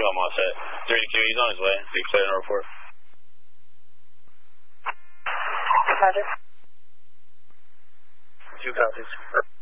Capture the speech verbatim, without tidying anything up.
I'm all set. three Q, he's on his way. Be clear in the report. Roger. Two copies.